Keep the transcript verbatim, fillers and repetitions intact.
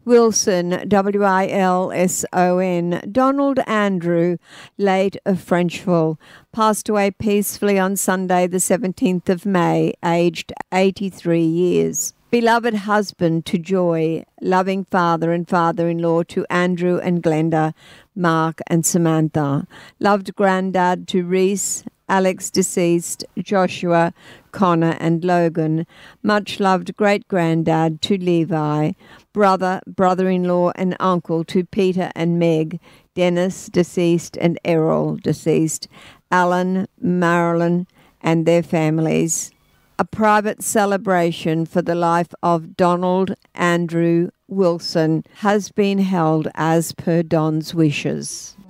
Wilson, W I L S O N, Donald Andrew, late of Frenchville, passed away peacefully on Sunday the seventeenth of May, aged eighty-three years. Beloved husband to Joy, loving father and father-in-law to Andrew and Glenda, Mark and Samantha. Loved granddad to Reese, Alex deceased, Joshua, Connor and Logan. Much loved great-granddad to Levi. Brother, brother-in-law and uncle to Peter and Meg. Dennis deceased and Errol deceased. Alan, Marilyn and their families. A private celebration for the life of Donald Andrew Wilson has been held as per Don's wishes.